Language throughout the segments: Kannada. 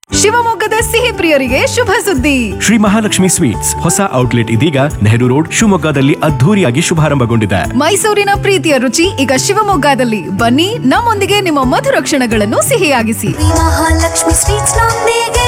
ಶಿವಮೊಗ್ಗದ ಸಿಹಿ ಪ್ರಿಯರಿಗೆ ಶುಭ ಸುದ್ದಿ. ಶ್ರೀ ಮಹಾಲಕ್ಷ್ಮಿ ಸ್ವೀಟ್ಸ್ ಹೊಸ ಔಟ್ಲೆಟ್ ಇದೀಗ ನೆಹರು ರೋಡ್ ಶಿವಮೊಗ್ಗದಲ್ಲಿ ಅದ್ಧೂರಿಯಾಗಿ ಶುಭಾರಂಭಗೊಂಡಿದೆ. ಮೈಸೂರಿನ ಪ್ರೀತಿಯ ರುಚಿ ಈಗ ಶಿವಮೊಗ್ಗದಲ್ಲಿ. ಬನ್ನಿ, ನಮ್ಮೊಂದಿಗೆ ನಿಮ್ಮ ಮಧುರ ಕ್ಷಣಗಳನ್ನು ಸಿಹಿಯಾಗಿಸಿ. ಮಹಾಲಕ್ಷ್ಮಿ ಸ್ವೀಟ್ಸ್ ನೊಂದಿಗೆ.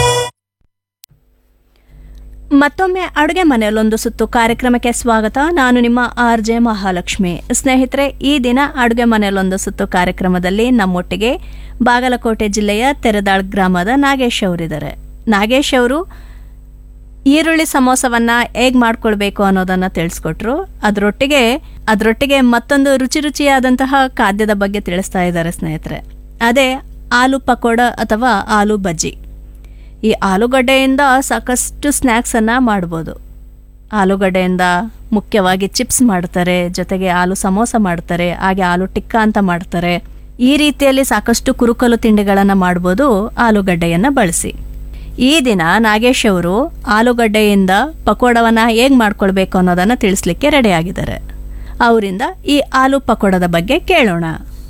ಮತ್ತೊಮ್ಮೆ ಅಡುಗೆ ಮನೆಯಲ್ಲೊಂದು ಸುತ್ತು ಕಾರ್ಯಕ್ರಮಕ್ಕೆ ಸ್ವಾಗತ. ನಾನು ನಿಮ್ಮ RJ ಮಹಾಲಕ್ಷ್ಮಿ. ಸ್ನೇಹಿತರೆ, ಈ ದಿನ ಅಡುಗೆ ಮನೆಯಲ್ಲೊಂದು ಸುತ್ತು ಕಾರ್ಯಕ್ರಮದಲ್ಲಿ ನಮ್ಮೊಟ್ಟಿಗೆ ಬಾಗಲಕೋಟೆ ಜಿಲ್ಲೆಯ ತೆರೆದಾಳ್ ಗ್ರಾಮದ ನಾಗೇಶ್ ಅವರಿದ್ದಾರೆ. ನಾಗೇಶ್ ಅವರು ಈರುಳ್ಳಿ ಸಮೋಸವನ್ನು ಹೇಗೆ ಮಾಡ್ಕೊಳ್ಬೇಕು ಅನ್ನೋದನ್ನು ತಿಳಿಸ್ಕೊಟ್ರು. ಅದರೊಟ್ಟಿಗೆ ಮತ್ತೊಂದು ರುಚಿಯಾದಂತಹ ಖಾದ್ಯದ ಬಗ್ಗೆ ತಿಳಿಸ್ತಾ ಇದ್ದಾರೆ ಸ್ನೇಹಿತರೆ. ಅದೇ ಆಲೂ ಪಕೋಡ ಅಥವಾ ಆಲೂ ಬಜ್ಜಿ. ಈ ಆಲೂಗಡ್ಡೆಯಿಂದ ಸಾಕಷ್ಟು ಸ್ನ್ಯಾಕ್ಸನ್ನು ಮಾಡ್ಬೋದು. ಆಲೂಗಡ್ಡೆಯಿಂದ ಮುಖ್ಯವಾಗಿ ಚಿಪ್ಸ್ ಮಾಡ್ತಾರೆ, ಜೊತೆಗೆ ಆಲೂ ಸಮೋಸ ಮಾಡ್ತಾರೆ, ಹಾಗೆ ಆಲೂ ಟಿಕ್ಕಾ ಅಂತ ಮಾಡ್ತಾರೆ. ಈ ರೀತಿಯಲ್ಲಿ ಸಾಕಷ್ಟು ಕುರುಕಲು ತಿಂಡಿಗಳನ್ನು ಮಾಡ್ಬೋದು ಆಲೂಗಡ್ಡೆಯನ್ನು ಬಳಸಿ. ಈ ದಿನ ನಾಗೇಶ್ ಅವರು ಆಲೂಗಡ್ಡೆಯಿಂದ ಪಕೋಡವನ್ನು ಹೇಗೆ ಮಾಡ್ಕೊಳ್ಬೇಕು ಅನ್ನೋದನ್ನು ತಿಳಿಸ್ಲಿಕ್ಕೆ ರೆಡಿಯಾಗಿದ್ದಾರೆ. ಅವರಿಂದ ಈ ಆಲೂ ಪಕೋಡದ ಬಗ್ಗೆ ಕೇಳೋಣ.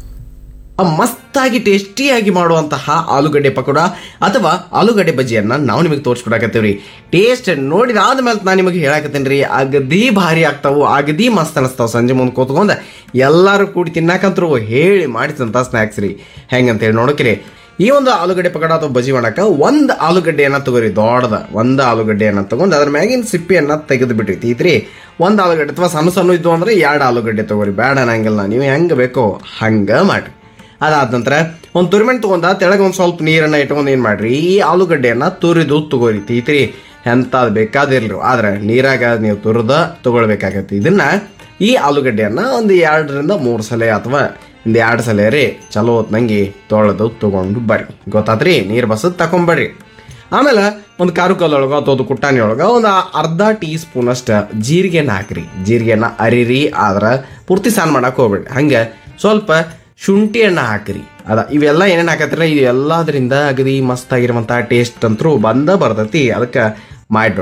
ಮಸ್ತಾಗಿ ಟೇಸ್ಟಿಯಾಗಿ ಮಾಡುವಂತಹ ಆಲೂಗಡ್ಡೆ ಪಕೋಡ ಅಥವಾ ಆಲೂಗಡ್ಡೆ ಬಜ್ಜಿಯನ್ನು ನಾವು ನಿಮಗೆ ತೋರಿಸ್ಕೊಡಕತ್ತೀವ್ರಿ. ಟೇಸ್ಟ್ ನೋಡಿದಾದ್ಮೇಲೆ ನಾನು ನಿಮಗೆ ಹೇಳಕತ್ತೇನೆ ರೀ, ಅಗದಿ ಭಾರಿ ಆಗ್ತಾವು, ಅಗದಿ ಮಸ್ತ್ ಅನಿಸ್ತಾವೆ. ಸಂಜೆ ಮುಂದೆ ಕೂತ್ಕೊಂಡು ಎಲ್ಲರೂ ಕೂಡಿ ತಿನ್ನಾಕಂತರು ಹೇಳಿ ಮಾಡಿದಂಥ ಸ್ನ್ಯಾಕ್ಸ್ ರೀ. ಹೆಂಗಂತೇಳಿ ನೋಡಕ್ರಿ, ಈ ಒಂದು ಆಲೂಗಡ್ಡೆ ಪಕೋಡ ಅಥವಾ ಬಜ್ಜಿ ಮಾಡಕ್ಕೆ ಒಂದು ಆಲೂಗಡ್ಡೆಯನ್ನು ತಗೋರಿ, ಒಂದು ಆಲೂಗಡ್ಡೆಯನ್ನು ತಗೊಂಡು ಅದ್ರ ಮ್ಯಾಗಿನ ಸಿಪ್ಪಿಯನ್ನು ತೆಗೆದು ಬಿಟ್ಟಿರ್ತೀತ್ರಿ. ಒಂದು ಆಲೂಗಡ್ಡೆ ಅಥವಾ ಸಣ್ಣ ಇದ್ದು ಅಂದರೆ 2 ಆಲೂಗಡ್ಡೆ ತಗೋರಿ, ಬೇಡ ಅನ್ನಂಗಿಲ್ಲ, ನೀವು ಹೆಂಗೆ ಬೇಕೋ ಹಂಗೆ ಮಾಡಿರಿ. ಅದಾದ ನಂತರ ಒಂದು ತುರಿಮೆಣ್ ತೊಗೊಂಡ ತೆಳಗೆ ಒಂದು ಸ್ವಲ್ಪ ನೀರನ್ನು ಇಟ್ಕೊಂಡು ಏನು ಮಾಡಿರಿ, ಈ ಆಲೂಗಡ್ಡೆಯನ್ನು ತುರಿದು ತಗೋರಿ. ತೀತ್ರಿ ಎಂಥದ್ದು ಬೇಕಾದಿರ್ಲಿ, ಆದರೆ ನೀರಾಗ ನೀವು ತುರಿದ ತಗೊಳ್ಬೇಕಾಗತ್ತೆ. ಇದನ್ನು ಈ ಆಲೂಗಡ್ಡೆಯನ್ನು ಒಂದು 2 ರಿಂದ 3 ಸಲ ಅಥವಾ ಒಂದು 2 ಸಲ ರೀ ಚಲೋ ಹೊತ್ನಂಗೆ ತೊಳೆದು ತೊಗೊಂಡು ಬರ್ರಿ. ಗೊತ್ತಾತ್ರಿ, ನೀರು ಬಸದು ತಗೊಂಬರ್ರಿ. ಆಮೇಲೆ ಒಂದು ಕಾರುಕಲ್ಲೊಳಗೆ ಅಥವಾ ಒಂದು ಕುಟ್ಟಾಣಿ ಒಳಗೆ ಒಂದು ಅರ್ಧ ಟೀ ಸ್ಪೂನ್ ಅಷ್ಟು ಜೀರಿಗೆನ ಹಾಕ್ರಿ. ಜೀರಿಗೆನ ಅರಿರಿ, ಆದ್ರೆ ಪೂರ್ತಿ ಸಾನ್ ಮಾಡಕ್ಕೆ ಹೋಗ್ಬೇಡಿ. ಹಂಗೆ ಸ್ವಲ್ಪ ಶುಂಠಿ ಎಣ್ಣೆ ಹಾಕಿರಿ. ಇವೆಲ್ಲ ಏನೇನು ಹಾಕತ್ತೀರ, ಇದು ಎಲ್ಲದರಿಂದ ಅಗದಿ ಮಸ್ತಾಗಿರುವಂಥ ಟೇಸ್ಟ್ ಅಂತರೂ ಬರ್ತೈತಿ. ಅದಕ್ಕೆ ಮಾಡಿ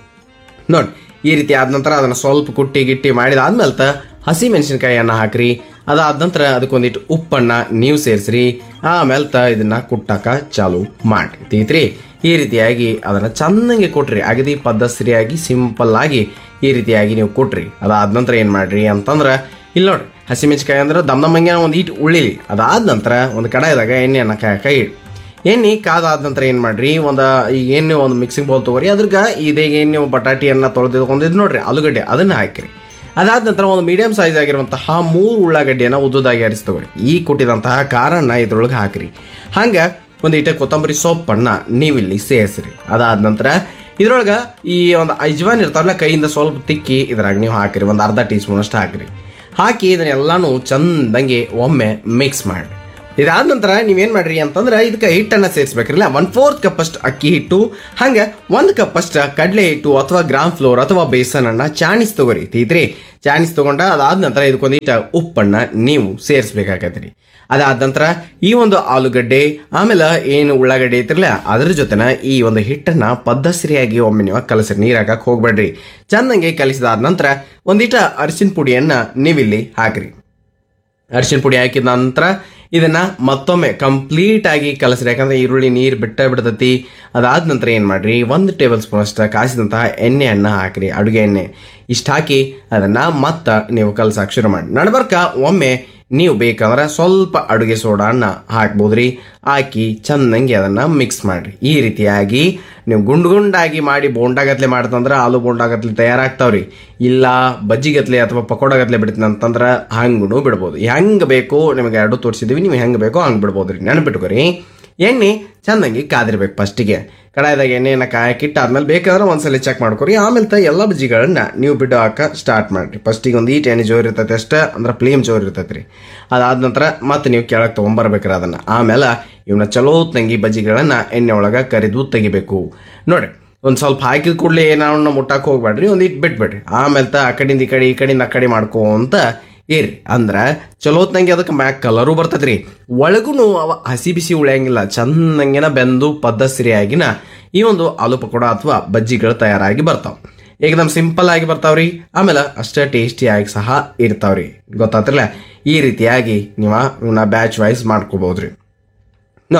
ನೋಡಿ ಈ ರೀತಿ ಆದ ನಂತರ ಅದನ್ನು ಸ್ವಲ್ಪ ಕುಟ್ಟಿ ಮಾಡಿದಾದ್ಮೇಲೆ ಹಸಿ ಮೆಣಸಿನ್ಕಾಯಿಯನ್ನು ಹಾಕಿರಿ. ಅದಾದ ನಂತರ ಅದಕ್ಕೊಂದಿಟ್ಟು ಉಪ್ಪನ್ನು ನೀವು ಸೇರಿಸ್ರಿ. ಆಮೇಲೆ ಇದನ್ನು ಕುಟ್ಟಕ ಚಾಲು ಮಾಡಿ ತೀತ್ರಿ. ಈ ರೀತಿಯಾಗಿ ಅದನ್ನು ಚೆನ್ನಾಗಿ ಕೊಟ್ರಿ, ಅಗದಿ ಪದ್ಧತಿಯಾಗಿ ಸಿಂಪಲ್ಲಾಗಿ ಈ ರೀತಿಯಾಗಿ ನೀವು ಕೊಟ್ರಿ. ಅದಾದ ನಂತರ ಏನು ಮಾಡಿರಿ ಅಂತಂದ್ರೆ, ಇಲ್ಲಿ ನೋಡಿ, ಹಸಿಮೆಣಸಿಕಾಯಿ ಅಂದ್ರೆ ದಮ್ಮಂಗೆ ಒಂದು ಇಟ್ಟು ಉಳ್ಳಿಲಿ. ಅದಾದ ನಂತರ ಒಂದು ಕಡಾಯಿದಾಗ ಎಣ್ಣೆಯನ್ನು ಕೈ ಇಡಿ. ಎಣ್ಣೆ ಕಾದಾದ ನಂತರ ಏನು ಮಾಡಿರಿ, ಈಗ ಏನು ಒಂದು ಮಿಕ್ಸಿಂಗ್ ಬೌಲ್ ತೊಗೊರಿ. ಅದ್ರಾಗ ಇದೇಗ ಏನು ನೀವು ಬಟಾಟಿಯನ್ನು ತೊಳೆದಿದ್ದು ನೋಡ್ರಿ, ಆಲೂಗಡ್ಡೆ ಅದನ್ನು ಹಾಕಿರಿ. ಅದಾದ ನಂತರ ಒಂದು ಮೀಡಿಯಂ ಸೈಜ್ ಆಗಿರುವಂತಹ 3 ಉಳ್ಳಾಗಡ್ಡೆಯನ್ನು ಉದ್ದುದಾಗಿ ಅರಿಸಿ ತಗೊಳ್ಳಿ. ಈ ಕೊಟ್ಟಿದಂತಹ ಖಾರನ್ನ ಇದ್ರೊಳಗೆ ಹಾಕಿರಿ. ಹಂಗೆ ಒಂದು ಇಟ್ಟ ಕೊತ್ತಂಬರಿ ಸೊಪ್ಪನ್ನು ನೀವಿಲ್ಲಿ ಸೇರಿಸ್ರಿ. ಅದಾದ ನಂತರ ಇದ್ರೊಳಗೆ ಈ ಒಂದು ಅಜ್ವಾನ್ ಇರ್ತಾವಲ್ಲ, ಕೈಯಿಂದ ಸ್ವಲ್ಪ ತಿಕ್ಕಿ ಇದ್ರಾಗ ನೀವು ಹಾಕಿರಿ. ಒಂದು ಅರ್ಧ ಟೀ ಸ್ಪೂನ್ ಅಷ್ಟು ಹಾಕಿರಿ. ಹಾಕಿ ಇದನ್ನೆಲ್ಲಾನು ಚಂದಂಗೆ ಒಮ್ಮೆ ಮಿಕ್ಸ್ ಮಾಡಿ. ಇದಾದ ನಂತರ ನೀವೇನು ಮಾಡಿರಿ ಅಂತಂದ್ರೆ, ಇದಕ್ಕೆ ಹಿಟ್ಟನ್ನು ಸೇರಿಸ್ಬೇಕ್ರಿಲ್ಲ. 1/4 ಕಪ್ ಅಷ್ಟು ಅಕ್ಕಿ ಹಿಟ್ಟು, ಹಂಗೆ 1 ಕಪ್ ಅಷ್ಟು ಕಡಲೆ ಹಿಟ್ಟು ಅಥವಾ ಗ್ರಾಮ್ ಫ್ಲೋರ್ ಅಥವಾ ಬೇಸನನ್ನು ಚಾಣಿಸ್ ತಗೋರಿ. ತೀತ್ರಿ ಚಾಣಿಸ್ ತಗೊಂಡ ಅದಾದ ನಂತರ ಇದಕ್ಕೊಂದಿಟ್ಟು ಉಪ್ಪನ್ನು ನೀವು ಸೇರಿಸ್ಬೇಕಾಗತ್ರಿ. ಅದಾದ ನಂತರ ಈ ಒಂದು ಆಲೂಗಡ್ಡೆ ಆಮೇಲೆ ಏನು ಉಳ್ಳಾಗಡ್ಡೆ ಐತಿರಲ್ಲ, ಅದ್ರ ಜೊತೆನ ಈ ಒಂದು ಹಿಟ್ಟನ್ನು ಪದ್ಧತಿಯಾಗಿ ಒಮ್ಮೆ ನೀವು ಕಲಸ್ರಿ. ನೀರು ಹಾಕಕ್ಕೆ ಹೋಗ್ಬೇಡ್ರಿ. ಚೆನ್ನಾಗಿ ಕಲಿಸಿದಾದ ನಂತರ ಒಂದಿಟ್ಟು ಅರಿಶಿನ ಪುಡಿಯನ್ನು ನೀವಿಲ್ಲಿ ಹಾಕಿರಿ. ಅರಿಶಿನ ಪುಡಿ ಹಾಕಿದ ನಂತರ ಇದನ್ನು ಮತ್ತೊಮ್ಮೆ ಕಂಪ್ಲೀಟಾಗಿ ಕಲಸ್ರಿ. ಯಾಕಂದರೆ ಈರುಳ್ಳಿ ನೀರು ಬಿಡ್ತೈತಿ. ಅದಾದ ನಂತರ ಏನು ಮಾಡಿರಿ, 1 ಟೇಬಲ್ ಸ್ಪೂನ್ ಅಷ್ಟು ಕಾಯಿಸಿದಂತಹ ಎಣ್ಣೆಯನ್ನು ಹಾಕಿರಿ, ಅಡುಗೆ ಎಣ್ಣೆ. ಇಷ್ಟು ಹಾಕಿ ಅದನ್ನು ಮತ್ತೆ ನೀವು ಕಲಸಕ್ಕೆ ಶುರು ಮಾಡಿ. ನಡ್ಬರ್ಕ ಒಮ್ಮೆ ನೀವು ಬೇಕಂದ್ರೆ ಸ್ವಲ್ಪ ಅಡುಗೆ ಸೋಡಾನ ಹಾಕ್ಬೋದ್ರಿ. ಹಾಕಿ ಚೆನ್ನಾಗಿ ಅದನ್ನು ಮಿಕ್ಸ್ ಮಾಡಿರಿ. ಈ ರೀತಿಯಾಗಿ ನೀವು ಗುಂಡಾಗಿ ಮಾಡಿ ಬೋಂಡಾಗತ್ಲೆ ಮಾಡ್ತಂದ್ರೆ ಆಲೂ ಬೋಂಡಾಗತ್ಲೆ ತಯಾರಾಗ್ತಾವ್ರಿ. ಇಲ್ಲ ಬಜ್ಜಿಗತ್ಲೆ ಅಥವಾ ಪಕೋಡಗತ್ಲೆ ಬಿಡ್ತೀನಿ ಅಂತಂದ್ರೆ ಹಂಗೂ ಬಿಡ್ಬೋದು. ಹೆಂಗೆ ಬೇಕು ನಿಮಗೆ ಎರಡು ತೋರಿಸಿದ್ದೀವಿ, ನೀವು ಹೆಂಗೆ ಬೇಕೋ ಹಂಗೆ ಬಿಡ್ಬೋದ್ರಿ. ನೆನಪಿಟ್ಕೊರಿ, ಎಣ್ಣೆ ಚೆನ್ನಾಗಿ ಕಾದಿರ್ಬೇಕು. ಫಸ್ಟಿಗೆ ಕಡಾಯಿದಾಗ ಎಣ್ಣೆಯನ್ನು ಕಾಯಕ್ಕಿಟ್ಟು ಆದ್ಮೇಲೆ ಬೇಕಾದ್ರೆ ಒಂದ್ಸಲ ಚೆಕ್ ಮಾಡ್ಕೊರಿ. ಆಮೇಲೆ ಎಲ್ಲ ಬಜ್ಜಿಗಳನ್ನ ನೀವು ಬಿಟ್ಟು ಹಾಕ ಸ್ಟಾರ್ಟ್ ಮಾಡಿರಿ. ಫಸ್ಟಿಗೆ ಒಂದು ಈಟ್ ಎಣ್ಣೆ ಜೋರು ಇರ್ತೈತೆ ಅಷ್ಟೇ, ಅಂದ್ರೆ ಫ್ಲೇಮ್ ಜೋರು ಇರ್ತೈತೆ ರೀ. ಅದಾದ ನಂತರ ಮತ್ತೆ ನೀವು ಕೆಳಗೆ ತೊಗೊಂಬರ್ಬೇಕ್ರಿ ಅದನ್ನು. ಆಮೇಲೆ ಇವನ್ನ ಚಲೋ ತಂಗಿ ಬಜ್ಜಿಗಳನ್ನು ಎಣ್ಣೆ ಒಳಗೆ ಕರಿದು ತೆಗಿಬೇಕು. ನೋಡಿರಿ, ಒಂದು ಸ್ವಲ್ಪ ಹಾಕಿದ ಕೂಡಲೇ ನಾವು ಮುಟ್ಟಕ್ಕೆ ಹೋಗ್ಬೇಡ್ರಿ, ಒಂದು ಇಟ್ಟು ಬಿಟ್ಬಿಡ್ರಿ. ಆಮೇಲೆ ಆ ಕಡೆಯಿಂದ ಈ ಕಡೆ ಈ ಕಡೆಯಿಂದ ಆ ಕಡೆ ಮಾಡ್ಕೊಂತ ಇರ್ರಿ. ಅಂದ್ರೆ ಚಲೋತ್ನಂಗೆ ಅದಕ್ಕೆ ಮ್ಯಾಕ್ ಕಲರು ಬರ್ತದ್ರಿ. ಒಳಗೂ ಅವ ಹಸಿ ಬಿಸಿ ಉಳಿಯಂಗಿಲ್ಲ, ಚಂದಂಗೆನ ಬೆಂದು ಪದ್ಧತಿಯಾಗಿನ ಈ ಒಂದು ಆಲೂ ಪಕೋಡ ಅಥವಾ ಬಜ್ಜಿಗಳು ತಯಾರಾಗಿ ಬರ್ತಾವೆ. ಏಕದಮ್ ಸಿಂಪಲ್ ಆಗಿ ಬರ್ತಾವ್ರಿ. ಆಮೇಲೆ ಅಷ್ಟೇ ಟೇಸ್ಟಿಯಾಗಿ ಸಹ ಇರ್ತಾವ್ರಿ. ಗೊತ್ತಾತ್ರಲ್ಲ, ಈ ರೀತಿಯಾಗಿ ನೀವು ಇವನ್ನ ಬ್ಯಾಚ್ ವೈಸ್ ಮಾಡ್ಕೋಬಹುದ್ರಿ. ನೋಡಿ,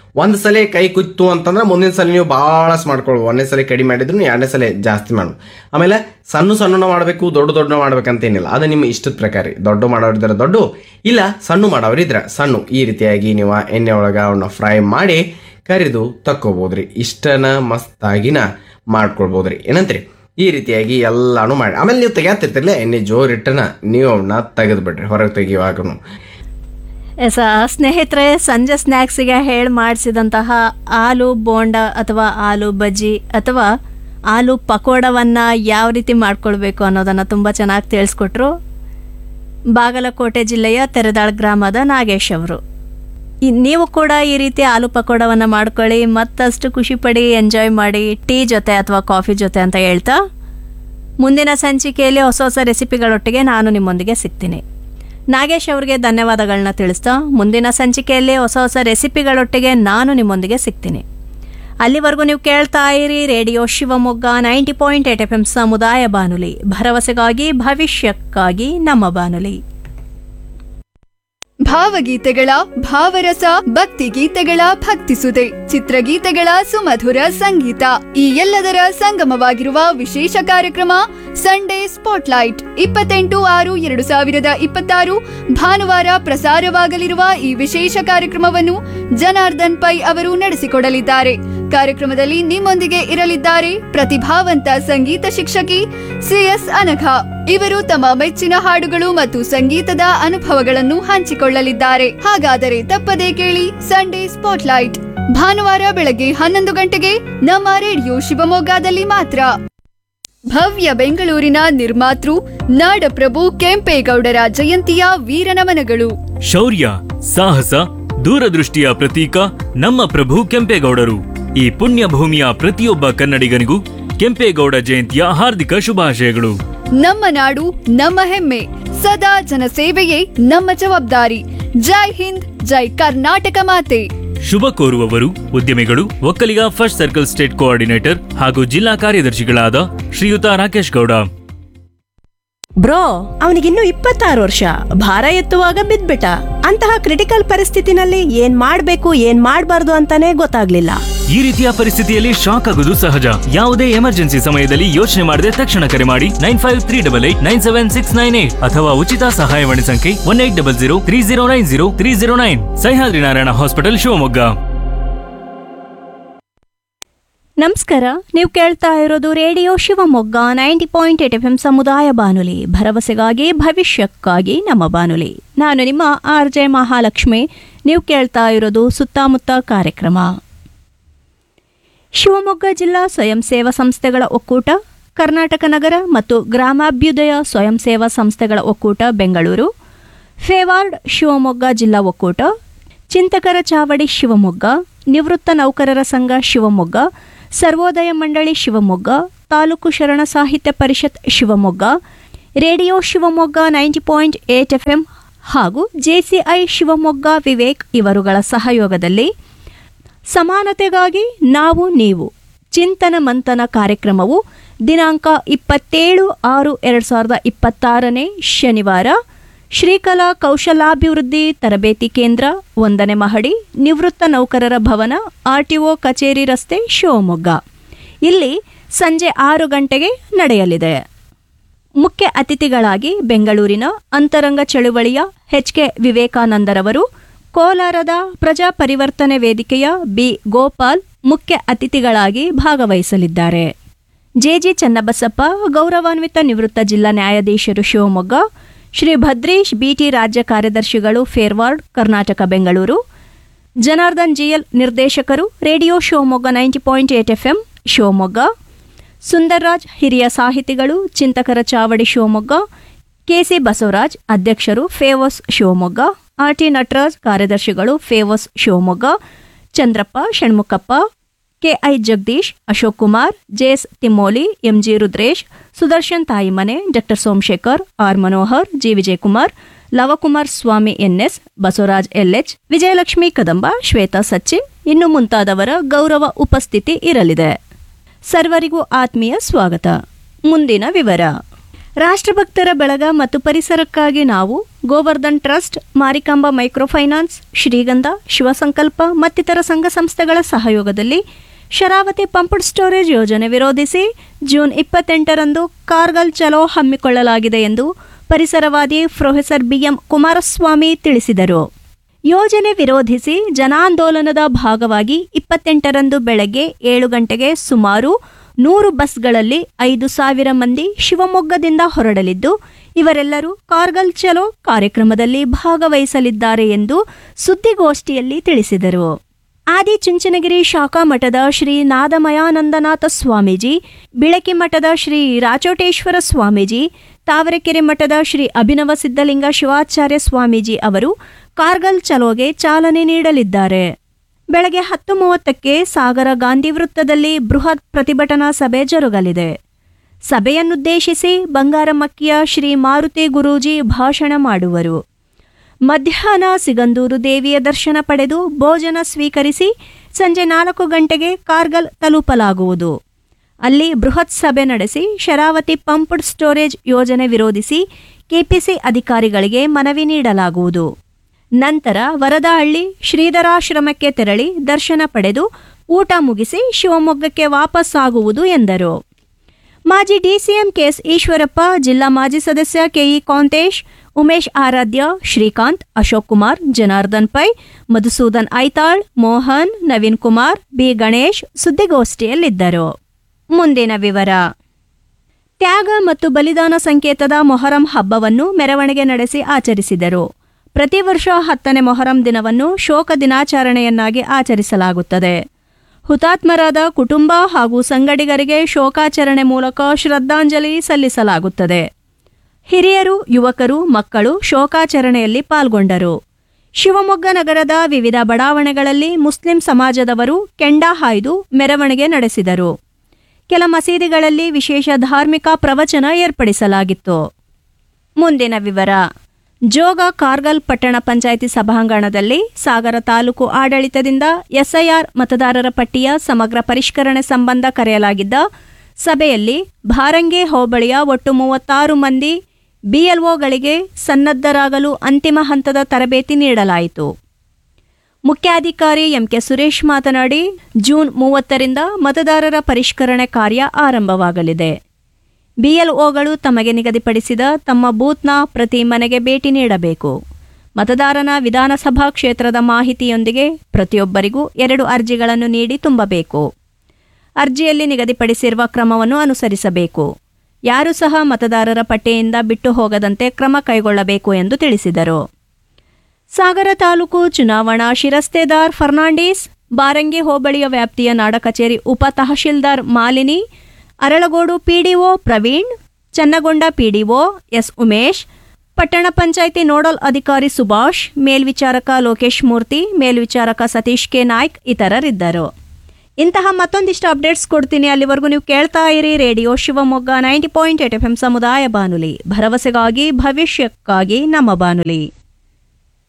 ಒಂದು ಸಲ ಕೈ ಕುತ್ತು ಅಂತಂದ್ರೆ ಮುಂದಿನ ಸಲ ನೀವು ಭಾಳಷ್ಟು ಮಾಡ್ಕೊಳ್ಳಿ. ಒಂದನೇ ಸಲ ಕಡಿಮೆ ಮಾಡಿದ್ರು ಎರಡನೇ ಸಲ ಜಾಸ್ತಿ ಮಾಡು. ಆಮೇಲೆ ಸಣ್ಣ ಮಾಡಬೇಕು, ದೊಡ್ಡ ಮಾಡ್ಬೇಕಂತೇನಿಲ್ಲ, ಅದು ನಿಮ್ಮ ಇಷ್ಟದ ಪ್ರಕಾರ. ದೊಡ್ಡ ಮಾಡೋರಿದ್ರೆ ದೊಡ್ಡ, ಇಲ್ಲ ಸಣ್ಣ ಮಾಡೋರಿದ್ರೆ ಸಣ್ಣ. ಈ ರೀತಿಯಾಗಿ ನೀವು ಎಣ್ಣೆ ಒಳಗೆ ಅವನ್ನ ಫ್ರೈ ಮಾಡಿ ಕರಿದು ತಕ್ಕೋಬೋದ್ರಿ. ಇಷ್ಟನ ಮಸ್ತಾಗಿನ ಮಾಡ್ಕೊಳ್ಬೋದ್ರಿ. ಏನಂತ್ರಿ? ಈ ರೀತಿಯಾಗಿ ಎಲ್ಲಾನು ಮಾಡಿ ಆಮೇಲೆ ನೀವು ತೆಗಿತಿರ್ತಿರ್ಲಿಲ್ಲ, ಎಣ್ಣೆ ಜೋರಿಟ್ಟನ ನೀವು ಅವನ್ನ ತೆಗೆದು ಬಿಡ್ರಿ ಹೊರಗೆ ತೆಗಿಯುವಾಗನು. ಸ್ನೇಹಿತರೆ, ಸಂಜೆ ಸ್ನ್ಯಾಕ್ಸಿಗೆ ಹೇಳಿ ಮಾಡಿಸಿದಂತಹ ಆಲೂ ಬೋಂಡ ಅಥವಾ ಆಲೂ ಬಜ್ಜಿ ಅಥವಾ ಆಲೂ ಪಕೋಡವನ್ನು ಯಾವ ರೀತಿ ಮಾಡ್ಕೊಳ್ಬೇಕು ಅನ್ನೋದನ್ನು ತುಂಬ ಚೆನ್ನಾಗಿ ತಿಳಿಸ್ಕೊಟ್ರು ಬಾಗಲಕೋಟೆ ಜಿಲ್ಲೆಯ ತೆರೆದಾಳ್ ಗ್ರಾಮದ ನಾಗೇಶ್ ಅವರು. ನೀವು ಕೂಡ ಈ ರೀತಿ ಆಲೂ ಪಕೋಡವನ್ನು ಮಾಡ್ಕೊಳ್ಳಿ, ಮತ್ತಷ್ಟು ಖುಷಿಪಡಿ, ಎಂಜಾಯ್ ಮಾಡಿ ಟೀ ಜೊತೆ ಅಥವಾ ಕಾಫಿ ಜೊತೆ ಅಂತ ಹೇಳ್ತಾ ಮುಂದಿನ ಸಂಚಿಕೆಯಲ್ಲಿ ಹೊಸ ಹೊಸ ರೆಸಿಪಿಗಳೊಟ್ಟಿಗೆ ನಾನು ನಿಮ್ಮೊಂದಿಗೆ ಸಿಗ್ತೀನಿ. ನಾಗೇಶ್ ಅವರಿಗೆ ಧನ್ಯವಾದಗಳನ್ನ ತಿಳಿಸ್ತಾ ಮುಂದಿನ ಸಂಚಿಕೆಯಲ್ಲಿ ಹೊಸ ಹೊಸ ರೆಸಿಪಿಗಳೊಟ್ಟಿಗೆ ನಾನು ನಿಮ್ಮೊಂದಿಗೆ ಸಿಗ್ತೀನಿ. ಅಲ್ಲಿವರೆಗೂ ನೀವು ಕೇಳ್ತಾ ಇರಿ ರೇಡಿಯೋ ಶಿವಮೊಗ್ಗ 90.8 FM ಸಮುದಾಯ ಬಾನುಲಿ, ಭರವಸೆಗಾಗಿ ಭವಿಷ್ಯಕ್ಕಾಗಿ ನಮ್ಮ ಬಾನುಲಿ. ಭಾವಗೀತೆಗಳ ಭಾವರಸ, ಭಕ್ತಿ ಗೀತೆಗಳ ಭಕ್ತಿಸುದೆ, ಚಿತ್ರಗೀತೆಗಳ ಸುಮಧುರ ಸಂಗೀತ, ಈ ಎಲ್ಲದರ ಸಂಗಮವಾಗಿರುವ ವಿಶೇಷ ಕಾರ್ಯಕ್ರಮ ಸಂಡೇ ಸ್ಪಾಟ್ಲೈಟ್ 28/6/2026 ಭಾನುವಾರ ಪ್ರಸಾರವಾಗಲಿರುವ ಈ ವಿಶೇಷ ಕಾರ್ಯಕ್ರಮವನ್ನು ಜನಾರ್ದನ್ ಪೈ ಅವರು ನಡೆಸಿಕೊಡಲಿದ್ದಾರೆ. ಕಾರ್ಯಕ್ರಮದಲ್ಲಿ ನಿಮ್ಮೊಂದಿಗೆ ಇರಲಿದ್ದಾರೆ ಪ್ರತಿಭಾವಂತ ಸಂಗೀತ ಶಿಕ್ಷಕಿ CS ಅನಘ. ಇವರು ತಮ್ಮ ಮೆಚ್ಚಿನ ಹಾಡುಗಳು ಮತ್ತು ಸಂಗೀತದ ಅನುಭವಗಳನ್ನು ಹಂಚಿಕೊಳ್ಳಲಿದ್ದಾರೆ. ಹಾಗಾದರೆ ತಪ್ಪದೇ ಕೇಳಿ ಸಂಡೇ ಸ್ಪಾಟ್ಲೈಟ್ ಭಾನುವಾರ ಬೆಳಗ್ಗೆ 11 ಗಂಟೆಗೆ ನಮ್ಮ ರೇಡಿಯೋ ಶಿವಮೊಗ್ಗದಲ್ಲಿ ಮಾತ್ರ. ಭವ್ಯ ಬೆಂಗಳೂರಿನ ನಿರ್ಮಾತೃ ನಾಡಪ್ರಭು ಕೆಂಪೇಗೌಡರ ಜಯಂತಿಯ ವೀರನಮನಗಳು. ಶೌರ್ಯ, ಸಾಹಸ, ದೂರದೃಷ್ಟಿಯ ಪ್ರತೀಕ ನಮ್ಮ ಪ್ರಭು ಕೆಂಪೇಗೌಡರು. ಈ ಪುಣ್ಯ ಭೂಮಿಯ ಪ್ರತಿಯೊಬ್ಬ ಕನ್ನಡಿಗನಿಗೂ ಕೆಂಪೇಗೌಡ ಜಯಂತಿಯ ಹಾರ್ದಿಕ ಶುಭಾಶಯಗಳು. ನಮ್ಮ ನಾಡು ನಮ್ಮ ಹೆಮ್ಮೆ, ಸದಾ ಜನಸೇವೆಯೇ ನಮ್ಮ ಜವಾಬ್ದಾರಿ. ಜೈ ಹಿಂದ್, ಜೈ ಕರ್ನಾಟಕ ಮಾತೆ. ಶುಭ ಕೋರುವವರು ಉದ್ಯಮಿಗಳು, Vokkaliga first circle state coordinator ಹಾಗೂ ಜಿಲ್ಲಾ ಕಾರ್ಯದರ್ಶಿಗಳಾದ ಶ್ರೀಯುತ ರಾಕೇಶ್ ಗೌಡ. ಬ್ರೋ, ಅವನಿಗಿನ್ನೂ 26 ವರ್ಷ, ಭಾರ ಎತ್ತುವಾಗ ಬಿದ್ಬಿಟ್ಟ. ಅಂತಹ ಕ್ರಿಟಿಕಲ್ ಪರಿಸ್ಥಿತಿನಲ್ಲಿ ಏನ್ ಮಾಡ್ಬೇಕು ಏನ್ ಮಾಡ್ಬಾರ್ದು ಅಂತಾನೆ ಗೊತ್ತಾಗ್ಲಿಲ್ಲ. ಈ ರೀತಿಯ ಪರಿಸ್ಥಿತಿಯಲ್ಲಿ ಶಾಕ್ ಆಗುವುದು ಸಹಜ. ಯಾವುದೇ ಎಮರ್ಜೆನ್ಸಿ ಸಮಯದಲ್ಲಿ ಯೋಚನೆ ಮಾಡದೆ ತಕ್ಷಣ ಕರೆ ಮಾಡಿ 9538897698 ಅಥವಾ ಉಚಿತ ಸಹಾಯವಾಣಿ ಸಂಖ್ಯೆ 180030903009 ಸಹ್ಯಾದ್ರಿ ನಾರಾಯಣ ಹಾಸ್ಪಿಟಲ್ ಶಿವಮೊಗ್ಗ. ನಮಸ್ಕಾರ, ನೀವು ಕೇಳ್ತಾ ಇರೋದು ರೇಡಿಯೋ ಶಿವಮೊಗ್ಗ 90.8 FM ಸಮುದಾಯ ಬಾನುಲಿ, ಭರವಸೆಗಾಗಿ ಭವಿಷ್ಯಕ್ಕಾಗಿ ನಮ್ಮ ಬಾನುಲಿ. ನಾನು ನಿಮ್ಮ RJ ಮಹಾಲಕ್ಷ್ಮಿ. ನೀವು ಕೇಳ್ತಾ ಇರೋದು ಸುತ್ತಮುತ್ತ ಕಾರ್ಯಕ್ರಮ. ಶಿವಮೊಗ್ಗ ಜಿಲ್ಲಾ ಸ್ವಯಂ ಸೇವಾ ಸಂಸ್ಥೆಗಳ ಒಕ್ಕೂಟ, ಕರ್ನಾಟಕ ನಗರ ಮತ್ತು ಗ್ರಾಮಾಭ್ಯುದಯ ಸ್ವಯಂ ಸೇವಾ ಸಂಸ್ಥೆಗಳ ಒಕ್ಕೂಟ ಬೆಂಗಳೂರು, ಫೇವಾರ್ಡ್ ಶಿವಮೊಗ್ಗ ಜಿಲ್ಲಾ ಒಕ್ಕೂಟ, ಚಿಂತಕರ ಚಾವಡಿ ಶಿವಮೊಗ್ಗ, ನಿವೃತ್ತ ನೌಕರರ ಸಂಘ ಶಿವಮೊಗ್ಗ, ಸರ್ವೋದಯ ಮಂಡಳಿ ಶಿವಮೊಗ್ಗ, ತಾಲೂಕು ಶರಣ ಸಾಹಿತ್ಯ ಪರಿಷತ್ ಶಿವಮೊಗ್ಗ, ರೇಡಿಯೋ ಶಿವಮೊಗ್ಗ 90.8 FM ಹಾಗೂ JCI ಶಿವಮೊಗ್ಗ ವಿವೇಕ್ ಇವರುಗಳ ಸಹಯೋಗದಲ್ಲಿ ಸಮಾನತೆಗಾಗಿ ನಾವು ನೀವು ಚಿಂತನ ಮಂಥನ ಕಾರ್ಯಕ್ರಮವು ದಿನಾಂಕ 27/6/2026 ಶನಿವಾರ ಶ್ರೀಕಲಾ ಕೌಶಲಾಭಿವೃದ್ಧಿ ತರಬೇತಿ ಕೇಂದ್ರ, 1ನೇ ಮಹಡಿ, ನಿವೃತ್ತ ನೌಕರರ ಭವನ, RTO ಕಚೇರಿ ರಸ್ತೆ, ಶಿವಮೊಗ್ಗ. ಇಲ್ಲಿ ಸಂಜೆ 6 ಗಂಟೆಗೆ ನಡೆಯಲಿದೆ. ಮುಖ್ಯ ಅತಿಥಿಗಳಾಗಿ ಬೆಂಗಳೂರಿನ ಅಂತರಂಗ ಚಳುವಳಿಯ HK ವಿವೇಕಾನಂದರವರು, ಕೋಲಾರದ ಪ್ರಜಾ ಪರಿವರ್ತನೆ ವೇದಿಕೆಯ B ಗೋಪಾಲ್ ಮುಖ್ಯ ಅತಿಥಿಗಳಾಗಿ ಭಾಗವಹಿಸಲಿದ್ದಾರೆ. JG ಚನ್ನಬಸಪ್ಪ, ಗೌರವಾನ್ವಿತ ನಿವೃತ್ತ ಜಿಲ್ಲಾ ನ್ಯಾಯಾಧೀಶರು ಶಿವಮೊಗ್ಗ, ಶ್ರೀ ಭದ್ರೇಶ್ BT ರಾಜ್ಯ ಕಾರ್ಯದರ್ಶಿಗಳು ಫೇರ್ವಾರ್ಡ್ ಕರ್ನಾಟಕ ಬೆಂಗಳೂರು, ಜನಾರ್ದನ್ GL ನಿರ್ದೇಶಕರು ರೇಡಿಯೋ ಶಿವಮೊಗ್ಗ 90.8 FM ಶಿವಮೊಗ್ಗ, ಸುಂದರ್ರಾಜ್ ಹಿರಿಯ ಸಾಹಿತಿಗಳು ಚಿಂತಕರ ಚಾವಡಿ ಶಿವಮೊಗ್ಗ, KC ಬಸವರಾಜ್ ಅಧ್ಯಕ್ಷರು ಫೇವಸ್ ಶಿವಮೊಗ್ಗ, RT ನಟರಾಜ್ ಕಾರ್ಯದರ್ಶಿಗಳು ಫೇವಸ್ Shivamogga, Chandrappa Shanmukhappa, KI Jagadish, Ashok Kumar, JS ತಿಮ್ಮೋಲಿ, MG Rudresh, Sudarshan ತಾಯಿಮನೆ, ಡಾ ಸೋಮಶೇಖರ್, R ಮನೋಹರ್, G ವಿಜಯಕುಮಾರ್, ಲವಕುಮಾರ್ ಸ್ವಾಮಿ NS, ಬಸವರಾಜ್ LH, ವಿಜಯಲಕ್ಷ್ಮಿ ಕದಂಬ, ಶ್ವೇತಾ ಸಚಿನ್ ಇನ್ನು ಮುಂತಾದವರ ಗೌರವ ಉಪಸ್ಥಿತಿ ಇರಲಿದೆ. ಸರ್ವರಿಗೂ ಆತ್ಮೀಯ ಸ್ವಾಗತ. ಮುಂದಿನ ವಿವರ. ರಾಷ್ಟ್ರಭಕ್ತರ ಬಳಗ ಮತ್ತು ಪರಿಸರಕ್ಕಾಗಿ ನಾವು, ಗೋವರ್ಧನ್ ಟ್ರಸ್ಟ್, ಮಾರಿಕಾಂಬಾ ಮೈಕ್ರೋಫೈನಾನ್ಸ್, ಶ್ರೀಗಂಧ, ಶಿವಸಂಕಲ್ಪ ಮತ್ತಿತರ ಸಂಘ ಸಂಸ್ಥೆಗಳ ಸಹಯೋಗದಲ್ಲಿ ಶರಾವತಿ ಪಂಪ್ಡ್ ಸ್ಟೋರೇಜ್ ಯೋಜನೆ ವಿರೋಧಿಸಿ ಜೂನ್ 28ರಂದು ಕಾರ್ಗಲ್ ಚಲೋ ಹಮ್ಮಿಕೊಳ್ಳಲಾಗಿದೆ ಎಂದು ಪರಿಸರವಾದಿ ಪ್ರೊಫೆಸರ್ ಬಿಎಂ ಕುಮಾರಸ್ವಾಮಿ ತಿಳಿಸಿದರು. ಯೋಜನೆ ವಿರೋಧಿಸಿ ಜನಾಂದೋಲನದ ಭಾಗವಾಗಿ 28ರಂದು ಬೆಳಗ್ಗೆ 7 ಗಂಟೆಗೆ ಸುಮಾರು 100 ಬಸ್ಗಳಲ್ಲಿ 5,000 ಮಂದಿ ಶಿವಮೊಗ್ಗದಿಂದ ಹೊರಡಲಿದ್ದು, ಇವರೆಲ್ಲರೂ ಕಾರ್ಗಲ್ ಚಲೋ ಕಾರ್ಯಕ್ರಮದಲ್ಲಿ ಭಾಗವಹಿಸಲಿದ್ದಾರೆ ಎಂದು ಸುದ್ದಿಗೋಷ್ಠಿಯಲ್ಲಿ ತಿಳಿಸಿದರು. ಆದಿಚುಂಚನಗಿರಿ ಶಾಖಾ ಮಠದ ಶ್ರೀ ನಾದಮಯಾನಂದನಾಥ ಸ್ವಾಮೀಜಿ, ಬಿಳಕಿ ಮಠದ ಶ್ರೀ ರಾಚೋಟೇಶ್ವರ ಸ್ವಾಮೀಜಿ, ತಾವರೆಕೆರೆ ಮಠದ ಶ್ರೀ ಅಭಿನವ ಸಿದ್ಧಲಿಂಗ ಶಿವಾಚಾರ್ಯ ಸ್ವಾಮೀಜಿ ಅವರು ಕಾರ್ಗಲ್ ಚಲೋಗೆ ಚಾಲನೆ ನೀಡಲಿದ್ದಾರೆ. ಬೆಳಗ್ಗೆ 10:30ಕ್ಕೆ ಸಾಗರ ಗಾಂಧಿ ವೃತ್ತದಲ್ಲಿ ಬೃಹತ್ ಪ್ರತಿಭಟನಾ ಸಭೆ ಜರುಗಲಿದೆ. ಸಭೆಯನ್ನುದ್ದೇಶಿಸಿ ಬಂಗಾರಮಕ್ಕಿಯ ಶ್ರೀ ಮಾರುತಿ ಗುರೂಜಿ ಭಾಷಣ ಮಾಡುವರು. ಮಧ್ಯಾಹ್ನ ಸಿಗಂದೂರು ದೇವಿಯ ದರ್ಶನ ಪಡೆದು ಭೋಜನ ಸ್ವೀಕರಿಸಿ ಸಂಜೆ 4 ಗಂಟೆಗೆ ಕಾರ್ಗಲ್ ತಲುಪಲಾಗುವುದು. ಅಲ್ಲಿ ಬೃಹತ್ ಸಭೆ ನಡೆಸಿ ಶರಾವತಿ ಪಂಪ್ಡ್ ಸ್ಟೋರೇಜ್ ಯೋಜನೆ ವಿರೋಧಿಸಿ ಕೆಪಿಸಿ ಅಧಿಕಾರಿಗಳಿಗೆ ಮನವಿ ನೀಡಲಾಗುವುದು. ನಂತರ ವರದಹಳ್ಳಿ ಶ್ರೀಧರಾಶ್ರಮಕ್ಕೆ ತೆರಳಿ ದರ್ಶನ ಪಡೆದು ಊಟ ಮುಗಿಸಿ ಶಿವಮೊಗ್ಗಕ್ಕೆ ವಾಪಸ್ಸಾಗುವುದು ಎಂದರು. ಮಾಜಿ ಡಿಸಿಎಂ ಕೆಎಸ್ ಈಶ್ವರಪ್ಪ, ಜಿಲ್ಲಾ ಮಾಜಿ ಸದಸ್ಯ ಕೆಇ ಕಾಂತೇಶ್, ಉಮೇಶ್ ಆರಾಧ್ಯ, ಶ್ರೀಕಾಂತ್, ಅಶೋಕ್ ಕುಮಾರ್, ಜನಾರ್ದನ್ ಪೈ, ಮಧುಸೂದನ್ ಐತಾಳ್, ಮೋಹನ್, ನವೀನ್ ಕುಮಾರ್, ಬಿ ಗಣೇಶ್ ಸುದ್ದಿಗೋಷ್ಠಿಯಲ್ಲಿದ್ದರು. ಮುಂದಿನ ವಿವರ. ತ್ಯಾಗ ಮತ್ತು ಬಲಿದಾನ ಸಂಕೇತದ ಮೊಹರಂ ಹಬ್ಬವನ್ನು ಮೆರವಣಿಗೆ ನಡೆಸಿ ಆಚರಿಸಿದರು. ಪ್ರತಿ ವರ್ಷ 10ನೇ ಮೊಹರಂ ದಿನವನ್ನು ಶೋಕ ದಿನಾಚರಣೆಯನ್ನಾಗಿ ಆಚರಿಸಲಾಗುತ್ತದೆ. ಹುತಾತ್ಮರಾದ ಕುಟುಂಬ ಹಾಗೂ ಸಂಗಡಿಗರಿಗೆ ಶೋಕಾಚರಣೆ ಮೂಲಕ ಶ್ರದ್ಧಾಂಜಲಿ ಸಲ್ಲಿಸಲಾಗುತ್ತದೆ. ಹಿರಿಯರು, ಯುವಕರು, ಮಕ್ಕಳು ಶೋಕಾಚರಣೆಯಲ್ಲಿ ಪಾಲ್ಗೊಂಡರು. ಶಿವಮೊಗ್ಗ ನಗರದ ವಿವಿಧ ಬಡಾವಣೆಗಳಲ್ಲಿ ಮುಸ್ಲಿಂ ಸಮಾಜದವರು ಕೆಂಡ ಹಾಯ್ದು ಮೆರವಣಿಗೆ ನಡೆಸಿದರು. ಕೆಲ ಮಸೀದಿಗಳಲ್ಲಿ ವಿಶೇಷ ಧಾರ್ಮಿಕ ಪ್ರವಚನ ಏರ್ಪಡಿಸಲಾಗಿತ್ತು. ಮುಂದಿನ ವಿವರ. ಜೋಗ ಕಾರ್ಗಲ್ ಪಟ್ಟಣ ಪಂಚಾಯಿತಿ ಸಭಾಂಗಣದಲ್ಲಿ ಸಾಗರ ತಾಲೂಕು ಆಡಳಿತದಿಂದ ಎಸ್ಐಆರ್ ಮತದಾರರ ಪಟ್ಟಿಯ ಸಮಗ್ರ ಪರಿಷ್ಕರಣೆ ಸಂಬಂಧ ಕರೆಯಲಾಗಿದ್ದ ಸಭೆಯಲ್ಲಿ ಭಾರಂಗಿ ಹೋಬಳಿಯ ಒಟ್ಟು 36 ಮಂದಿ ಬಿಎಲ್ಒಗಳಿಗೆ ಸನ್ನದ್ಧರಾಗಲು ಅಂತಿಮ ಹಂತದ ತರಬೇತಿ ನೀಡಲಾಯಿತು. ಮುಖ್ಯಾಧಿಕಾರಿ ಎಂಕೆ ಸುರೇಶ್ ಮಾತನಾಡಿ, ಜೂನ್ 30ರಿಂದ ಮತದಾರರ ಪರಿಷ್ಕರಣೆ ಕಾರ್ಯ ಆರಂಭವಾಗಲಿದೆ. ಬಿಎಲ್ಒಗಳು ತಮಗೆ ನಿಗದಿಪಡಿಸಿದ ತಮ್ಮ ಬೂತ್ನ ಪ್ರತಿ ಮನೆಗೆ ಭೇಟಿ ನೀಡಬೇಕು. ಮತದಾರನ ವಿಧಾನಸಭಾ ಕ್ಷೇತ್ರದ ಮಾಹಿತಿಯೊಂದಿಗೆ ಪ್ರತಿಯೊಬ್ಬರಿಗೂ 2 ಅರ್ಜಿಗಳನ್ನು ನೀಡಿ ತುಂಬಬೇಕು. ಅರ್ಜಿಯಲ್ಲಿ ನಿಗದಿಪಡಿಸಿರುವ ಕ್ರಮವನ್ನು ಅನುಸರಿಸಬೇಕು. ಯಾರೂ ಸಹ ಮತದಾರರ ಪಟ್ಟಿಯಿಂದ ಬಿಟ್ಟು ಹೋಗದಂತೆ ಕ್ರಮ ಕೈಗೊಳ್ಳಬೇಕು ಎಂದು ತಿಳಿಸಿದರು. ಸಾಗರ ತಾಲೂಕು ಚುನಾವಣಾ ಶಿರಸ್ತೇದಾರ್ ಫರ್ನಾಂಡಿಸ್, ಬಾರಂಗಿ ಹೋಬಳಿಯ ವ್ಯಾಪ್ತಿಯ ನಾಡ ಕಚೇರಿ ಉಪ tahsildar Malini, Aralagodu PDO Praveen, ಚನ್ನಗೊಂಡ PDO S Umesh, ಪಟ್ಟಣ ಪಂಚಾಯಿತಿ ನೋಡಲ್ ಅಧಿಕಾರಿ ಸುಭಾಷ್, ಮೇಲ್ವಿಚಾರಕ ಲೋಕೇಶ್ ಮೂರ್ತಿ, ಮೇಲ್ವಿಚಾರಕ ಸತೀಶ್ ಕೆ ನಾಯ್ಕ್ ಇತರರಿದ್ದರು. ಇಂತಹ ಮತ್ತೊಂದಿಷ್ಟು ಅಪ್ಡೇಟ್ಸ್ ಕೊಡ್ತೀನಿ. ಅಲ್ಲಿವರೆಗೂ ನೀವು ಕೇಳ್ತಾ ಇರಿ ರೇಡಿಯೋ ಶಿವಮೊಗ್ಗ 90.8 FM ಸಮುದಾಯ ಬಾನುಲಿ, ಭರವಸೆಗಾಗಿ ಭವಿಷ್ಯಕ್ಕಾಗಿ ನಮ್ಮ ಬಾನುಲಿ.